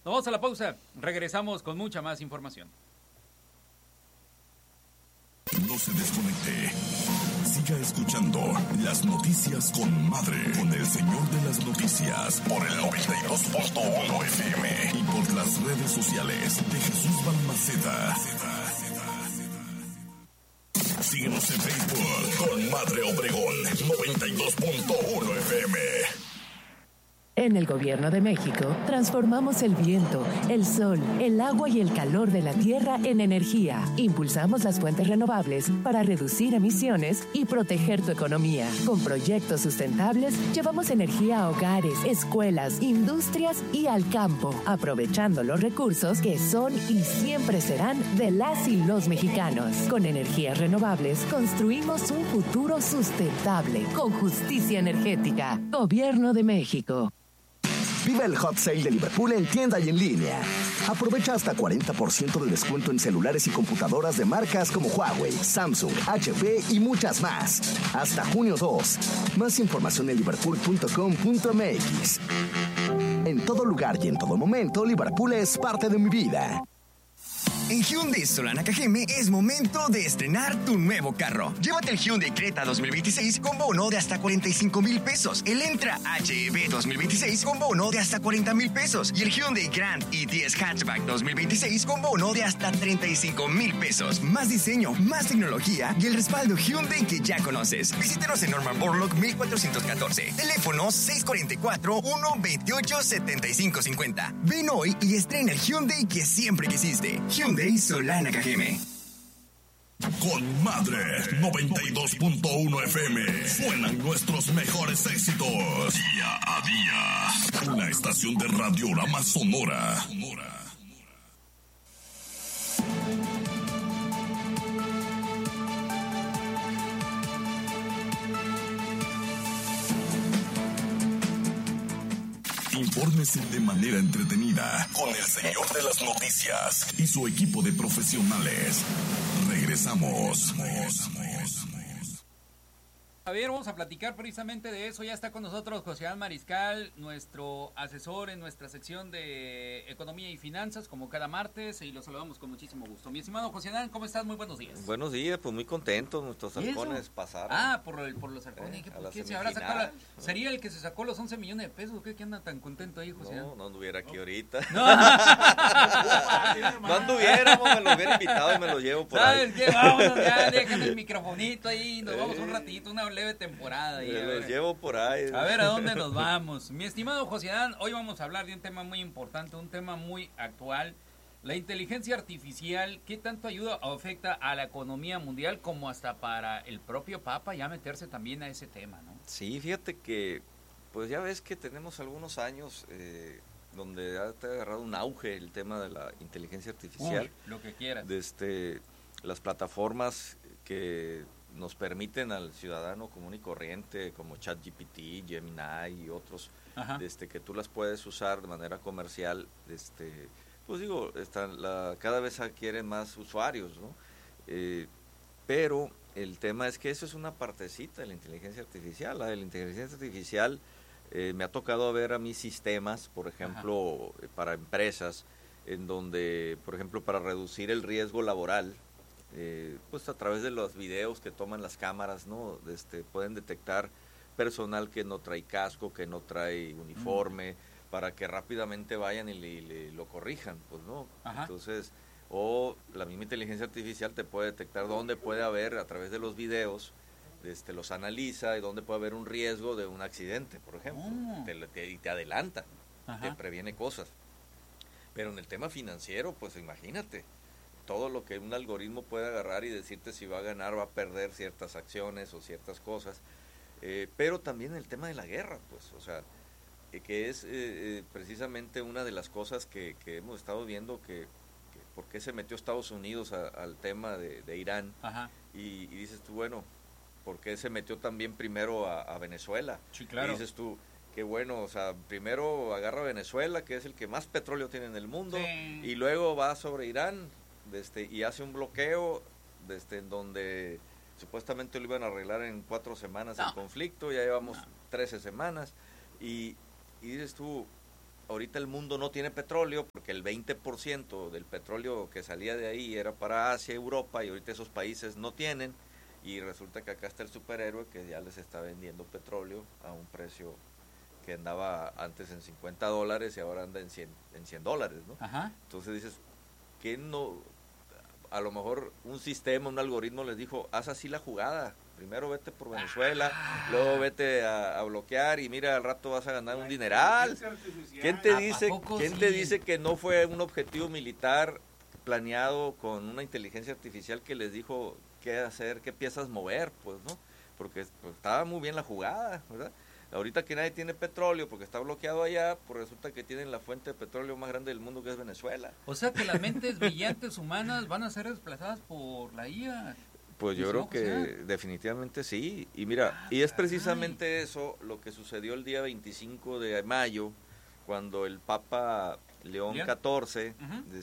Nos vamos a la pausa, regresamos con mucha más información. No se desconecte. Siga escuchando las noticias con Madre, con el señor de las noticias, por el 92.1 FM y por las redes sociales de Jesús Balmaceda. Síguenos en Facebook con Madre Obregón 92.1 FM. En el Gobierno de México, transformamos el viento, el sol, el agua y el calor de la tierra en energía. Impulsamos las fuentes renovables para reducir emisiones y proteger tu economía. Con proyectos sustentables, llevamos energía a hogares, escuelas, industrias y al campo, aprovechando los recursos que son y siempre serán de las y los mexicanos. Con energías renovables, construimos un futuro sustentable, con justicia energética. Gobierno de México. Viva el Hot Sale de Liverpool en tienda y en línea. Aprovecha hasta 40% de descuento en celulares y computadoras de marcas como Huawei, Samsung, HP y muchas más. Hasta junio 2. Más información en liverpool.com.mx. En todo lugar y en todo momento, Liverpool es parte de mi vida. En Hyundai Solana Cajeme es momento de estrenar tu nuevo carro. Llévate el Hyundai Creta 2026 con bono de hasta 45,000 pesos. El Entra HEV 2026 con bono de hasta 40,000 pesos. Y el Hyundai Grand i10 Hatchback 2026 con bono de hasta 35,000 pesos. Más diseño, más tecnología y el respaldo Hyundai que ya conoces. Visítanos en Norman Borlaug 1414. Teléfono 644-128-7550. Ven hoy y estrena el Hyundai que siempre quisiste. Hyundai Solana Cajeme. Con Madre 92.1 FM suenan nuestros mejores éxitos día a día. Una estación de Radiorama Sonora. Infórmese de manera entretenida con el señor de las noticias y su equipo de profesionales. Regresamos. Javier, vamos a platicar precisamente de eso. Ya está con nosotros José Adán Mariscal, nuestro asesor en nuestra sección de Economía y Finanzas, como cada martes, y lo saludamos con muchísimo gusto. Mi estimado José Adán, ¿cómo estás? Muy buenos días. Buenos días, pues muy contentos, nuestros halcones pasaron. Por los halcones. ¿Por qué se habrá sacado ¿Sería el que se sacó los 11 millones de pesos? ¿Qué anda tan contento ahí, José Adán? No anduviera aquí ahorita. No. No anduviéramos, me lo hubiera invitado y me lo llevo por ahí. ¿Sabes qué? Vámonos ya, déjame el microfonito ahí, nos vamos un ratito, una leve temporada. Y los llevo por ahí. A ver a dónde nos vamos. Mi estimado José Adán, hoy vamos a hablar de un tema muy importante, un tema muy actual. La inteligencia artificial, ¿qué tanto ayuda o afecta a la economía mundial como hasta para el propio Papa ya meterse también a ese tema, ¿no? Sí, fíjate que, pues ya ves que tenemos algunos años donde ha agarrado un auge el tema de la inteligencia artificial. Lo que quieras. Las plataformas que nos permiten al ciudadano común y corriente, como ChatGPT, Gemini y otros, que tú las puedes usar de manera comercial, pues digo, cada vez adquieren más usuarios, ¿no? Pero el tema es que eso es una partecita de la inteligencia artificial. La inteligencia artificial me ha tocado ver a mis sistemas, por ejemplo, para empresas, en donde, por ejemplo, para reducir el riesgo laboral, pues a través de los videos que toman las cámaras, ¿no? Pueden detectar personal que no trae casco, que no trae uniforme, para que rápidamente vayan y lo corrijan, pues, ¿no? Entonces, o la misma inteligencia artificial te puede detectar dónde puede haber, a través de los videos, los analiza y dónde puede haber un riesgo de un accidente, por ejemplo, y te adelanta, te previene cosas. Pero en el tema financiero, pues imagínate, todo lo que un algoritmo puede agarrar y decirte si va a ganar, va a perder ciertas acciones o ciertas cosas, pero también el tema de la guerra, pues, o sea, que es precisamente una de las cosas que hemos estado viendo, que por qué se metió Estados Unidos al tema de Irán, y dices tú, bueno, ¿por qué se metió también primero a Venezuela? Sí, claro. Y dices tú, qué bueno, o sea, primero agarra a Venezuela, que es el que más petróleo tiene en el mundo, y luego va sobre Irán, y hace un bloqueo, en donde supuestamente lo iban a arreglar en 4 semanas el conflicto, ya llevamos 13 semanas, y dices tú, ahorita el mundo no tiene petróleo porque el 20% del petróleo que salía de ahí era para Asia, Europa, y ahorita esos países no tienen, y resulta que acá está el superhéroe que ya les está vendiendo petróleo a un precio que andaba antes en $50 y ahora anda en $100, ¿no? Ajá. Entonces dices, ¿qué no? A lo mejor un sistema, un algoritmo les dijo, haz así la jugada. Primero vete por Venezuela, luego vete a bloquear y mira, al rato vas a ganar un dineral. ¿Quién te dice que no fue un objetivo militar planeado con una inteligencia artificial que les dijo qué hacer, qué piezas mover? Pues, ¿no? Porque pues, estaba muy bien la jugada, ¿verdad? Ahorita que nadie tiene petróleo porque está bloqueado allá, pues resulta que tienen la fuente de petróleo más grande del mundo, que es Venezuela. O sea que las mentes brillantes humanas van a ser desplazadas por la IA. Pues yo creo que definitivamente sí. Y mira, y es precisamente eso lo que sucedió el día 25 de mayo, cuando el Papa León XIV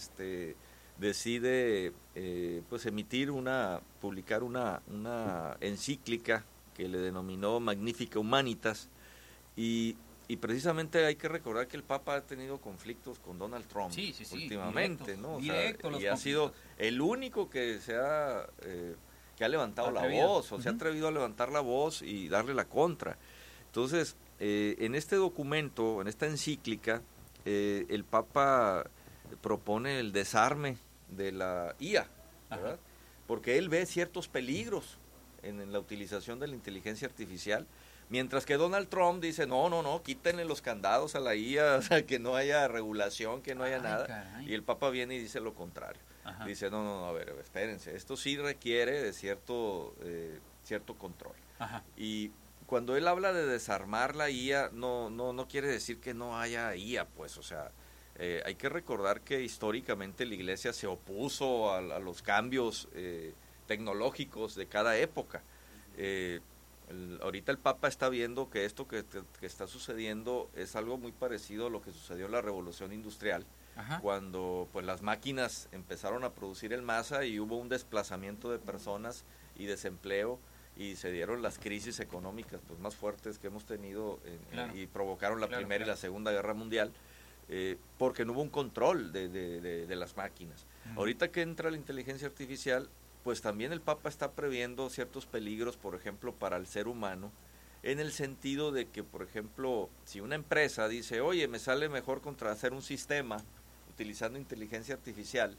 decide pues publicar una encíclica que le denominó Magnifica Humanitas. Y precisamente hay que recordar que el Papa ha tenido conflictos con Donald Trump últimamente, directos, ¿no? O sea, y ha sido el único que se ha levantado la voz, o se ha atrevido a levantar la voz y darle la contra. Entonces, en este documento, en esta encíclica, el Papa propone el desarme de la IA, ¿verdad? Porque él ve ciertos peligros en la utilización de la inteligencia artificial, mientras que Donald Trump dice, no, quítenle los candados a la IA, o sea, que no haya regulación, que no haya nada. Caray. Y el Papa viene y dice lo contrario. Ajá. Dice, no, a ver, espérense, esto sí requiere de cierto control. Ajá. Y cuando él habla de desarmar la IA, no quiere decir que no haya IA, pues, o sea, hay que recordar que históricamente la Iglesia se opuso a los cambios tecnológicos de cada época. Ahorita el Papa está viendo que esto que está sucediendo es algo muy parecido a lo que sucedió en la Revolución Industrial, cuando pues las máquinas empezaron a producir en masa y hubo un desplazamiento de personas y desempleo, y se dieron las crisis económicas pues más fuertes que hemos tenido y provocaron la Primera y la Segunda Guerra Mundial, porque no hubo un control de las máquinas. Ahorita que entra la inteligencia artificial, pues también el Papa está previendo ciertos peligros, por ejemplo, para el ser humano, en el sentido de que, por ejemplo, si una empresa dice, oye, me sale mejor hacer un sistema utilizando inteligencia artificial,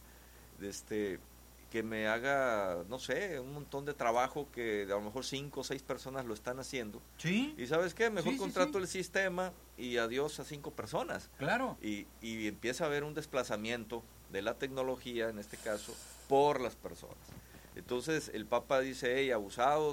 que me haga, no sé, un montón de trabajo que a lo mejor 5 o 6 personas lo están haciendo. ¿Sí? Y ¿sabes qué? Mejor contrato el sistema y adiós a 5 personas. Claro. Y empieza a haber un desplazamiento de la tecnología, en este caso, por las personas. Entonces el Papa dice, hey, abusados,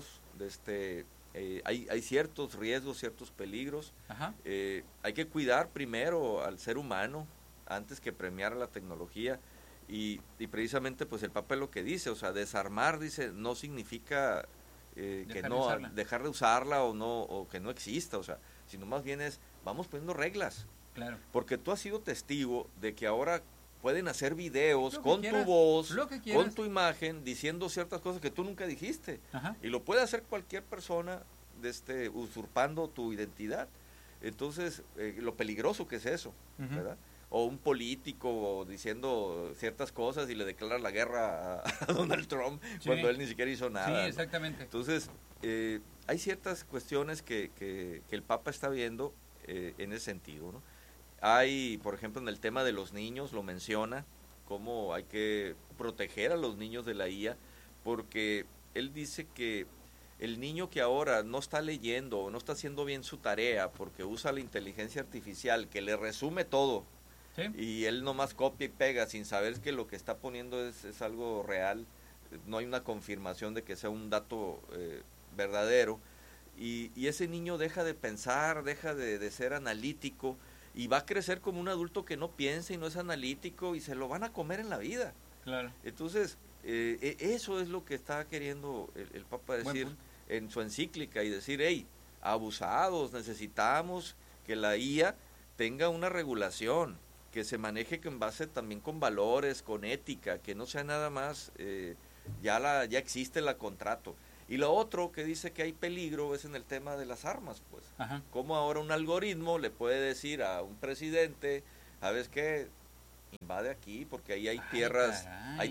hay ciertos riesgos, ciertos peligros. Hay que cuidar primero al ser humano antes que premiar a la tecnología. Y precisamente pues el Papa es lo que dice, o sea, desarmar, dice, no significa dejar de usarla o que no exista, o sea, sino más bien vamos poniendo reglas. Claro. Porque tú has sido testigo de que ahora pueden hacer videos con tu voz, con tu imagen, diciendo ciertas cosas que tú nunca dijiste. Y lo puede hacer cualquier persona usurpando tu identidad. Entonces, lo peligroso que es eso, ¿verdad? O un político diciendo ciertas cosas y le declara la guerra a Donald Trump cuando él ni siquiera hizo nada. Sí, exactamente. ¿No? Entonces, hay ciertas cuestiones que el Papa está viendo en ese sentido, ¿no? Hay, por ejemplo, en el tema de los niños, lo menciona, cómo hay que proteger a los niños de la IA, porque él dice que el niño que ahora no está leyendo o no está haciendo bien su tarea porque usa la inteligencia artificial que le resume todo, y él nomás copia y pega sin saber que lo que está poniendo es algo real, no hay una confirmación de que sea un dato verdadero, y ese niño deja de pensar, deja de ser analítico, y va a crecer como un adulto que no piensa y no es analítico, y se lo van a comer en la vida. Claro. Entonces, eso es lo que está queriendo el Papa decir en su encíclica, y decir, hey, abusados, necesitamos que la IA tenga una regulación, que se maneje en base también con valores, con ética, que no sea nada más, ya existe el contrato. Y lo otro que dice que hay peligro es en el tema de las armas, pues. Ajá. Cómo ahora un algoritmo le puede decir a un presidente, ¿sabes qué? Invade aquí, porque ahí hay tierras,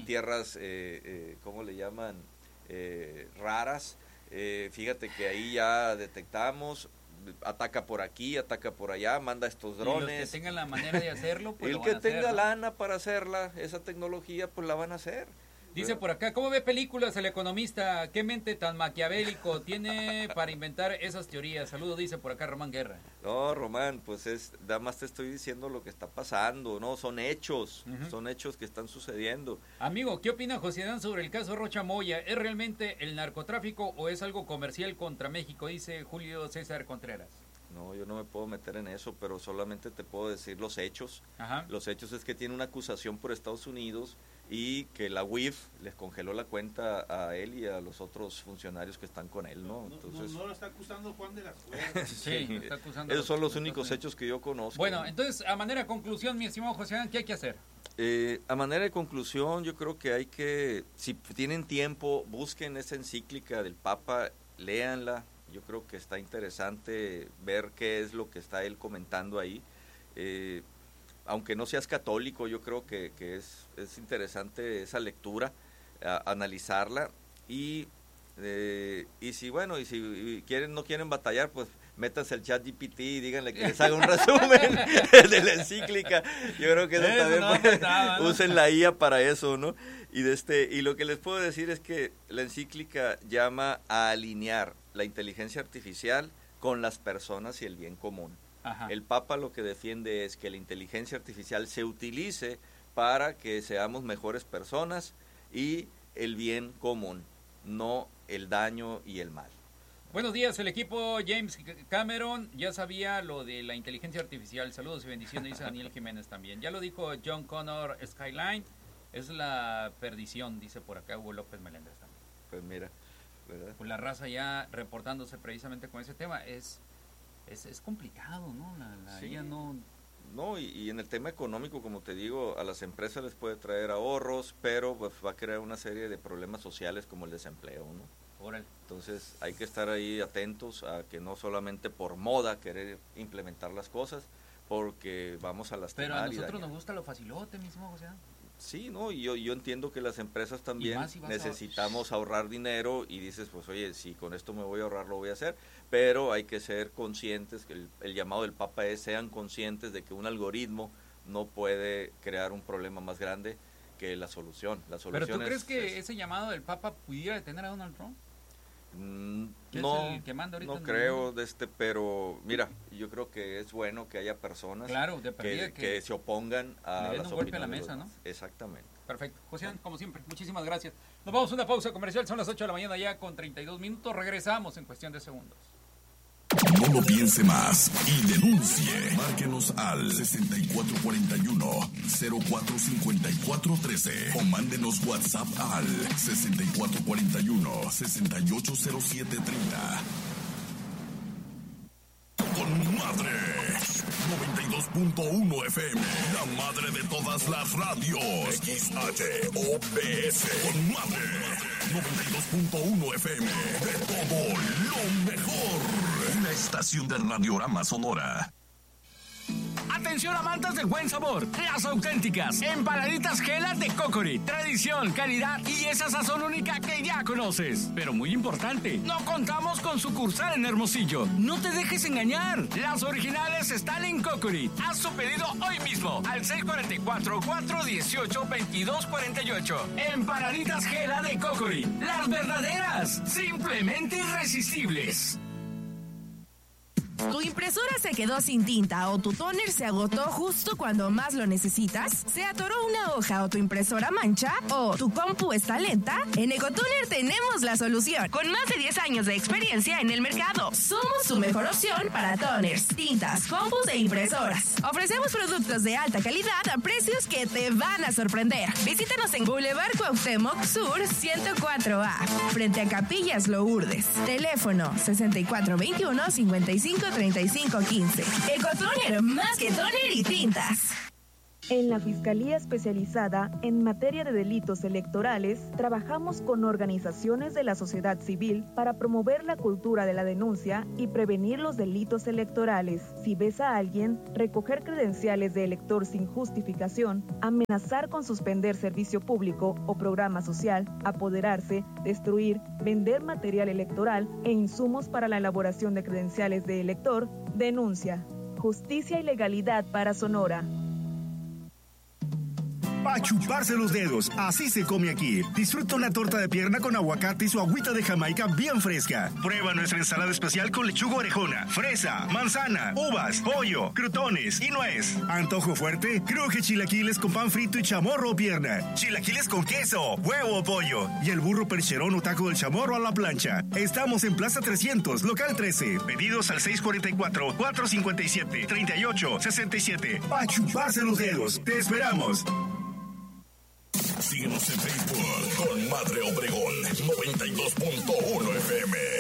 ¿cómo le llaman? Raras. Fíjate que ahí ya detectamos, ataca por aquí, ataca por allá, manda estos drones. Y los que tengan la manera de hacerlo, pues el lo que van a hacer, tenga ¿no? lana para hacerla, esa tecnología, pues la van a hacer. Dice por acá, ¿cómo ve películas el economista? ¿Qué mente tan maquiavélico tiene para inventar esas teorías? Saludos, dice por acá Román Guerra. No, Román, pues nada más te estoy diciendo lo que está pasando, ¿no? Son hechos, son hechos que están sucediendo. Amigo, ¿qué opina José Adán sobre el caso Rocha Moya? ¿Es realmente el narcotráfico o es algo comercial contra México? Dice Julio César Contreras. No, yo no me puedo meter en eso, pero solamente te puedo decir los hechos. Ajá. Los hechos es que tiene una acusación por Estados Unidos y que la UIF les congeló la cuenta a él y a los otros funcionarios que están con él, ¿no? Entonces, no lo está acusando Juan de la Cueva. Sí, lo está acusando. Esos son los únicos hechos que yo conozco. Bueno, entonces, a manera de conclusión, mi estimado José Adán, ¿qué hay que hacer? A manera de conclusión, yo creo que hay que, si tienen tiempo, busquen esa encíclica del Papa, léanla. Yo creo que está interesante ver qué es lo que está él comentando ahí. Aunque no seas católico, yo creo que es interesante esa lectura, analizarla y si no quieren batallar, pues métanse al ChatGPT y díganle que les haga un resumen de la encíclica. Yo creo que eso también usen la IA para eso, ¿no? Y lo que les puedo decir es que la encíclica llama a alinear la inteligencia artificial con las personas y el bien común. Ajá. El Papa lo que defiende es que la inteligencia artificial se utilice para que seamos mejores personas y el bien común, no el daño y el mal. Buenos días, el equipo James Cameron ya sabía lo de la inteligencia artificial. Saludos y bendiciones, dice Daniel Jiménez también. Ya lo dijo John Connor Skyline, es la perdición, dice por acá Hugo López Meléndez también. Pues mira, ¿verdad? Pues la raza ya reportándose precisamente con ese tema, es complicado, ¿no? Sí. Ella no... No, y en el tema económico, como te digo, a las empresas les puede traer ahorros, pero pues va a crear una serie de problemas sociales como el desempleo, ¿no? Órale. Entonces hay que estar ahí atentos a que no solamente por moda querer implementar las cosas, porque vamos a lastimar. Pero a nosotros nos gusta lo facilote mismo, o sea. Sí, no, y yo entiendo que las empresas también necesitamos ahorrar dinero y dices, pues oye, si con esto me voy a ahorrar, lo voy a hacer, pero hay que ser conscientes, que el llamado del Papa es, sean conscientes de que un algoritmo no puede crear un problema más grande que la solución. ¿Pero tú crees que ese llamado del Papa pudiera detener a Donald Trump? No, es el que manda ahorita no creo, pero mira, yo creo que es bueno que haya personas que se opongan a le den las un golpe a la opiniones mesa, ¿no? Exactamente. Perfecto. José, como siempre, muchísimas gracias. Nos vamos a una pausa comercial, son las 8 de la mañana ya con 32 minutos, regresamos en cuestión de segundos. No lo piense más y denuncie. Márquenos al 6441-045413 o mándenos WhatsApp al 6441-680730. Con mi madre, 92.1 FM, la madre de todas las radios. XHOPS, con mi madre, 92.1 FM, de todo lo mejor. Una estación de Radiorama Sonora. Atención amantes del buen sabor, las auténticas empanaditas Gela de Cocori. Tradición, calidad y esa sazón única que ya conoces. Pero muy importante, no contamos con sucursal en Hermosillo. No te dejes engañar, las originales están en Cocori. Haz tu pedido hoy mismo al 644-418-2248. Empanaditas Gela de Cocori, las verdaderas, simplemente irresistibles. ¿Tu impresora se quedó sin tinta o tu tóner se agotó justo cuando más lo necesitas? ¿Se atoró una hoja o tu impresora mancha? ¿O tu compu está lenta? En Ecotoner tenemos la solución. Con más de 10 años de experiencia en el mercado, somos tu mejor opción para toners, tintas, compus e impresoras. Ofrecemos productos de alta calidad a precios que te van a sorprender. Visítanos en Boulevard Cuauhtémoc Sur 104A, frente a Capillas Lourdes. Teléfono 6421-553515. Ecotoner, más que toner y tintas. En la Fiscalía Especializada en Materia de Delitos Electorales, trabajamos con organizaciones de la sociedad civil para promover la cultura de la denuncia y prevenir los delitos electorales. Si ves a alguien recoger credenciales de elector sin justificación, amenazar con suspender servicio público o programa social, apoderarse, destruir, vender material electoral e insumos para la elaboración de credenciales de elector, denuncia. Justicia y legalidad para Sonora. Pa' chuparse los dedos, así se come aquí. Disfruta una torta de pierna con aguacate y su agüita de Jamaica bien fresca. Prueba nuestra ensalada especial con lechuga orejona, fresa, manzana, uvas, pollo, crutones y nuez. Antojo fuerte, cruje chilaquiles con pan frito y chamorro o pierna. Chilaquiles con queso, huevo o pollo. Y el burro percherón o taco del chamorro a la plancha. Estamos en Plaza 300, local 13. Pedidos al 644-457-3867. Pa' chuparse los dedos, te esperamos. Síguenos en Facebook con Madre Obregón 92.1 FM.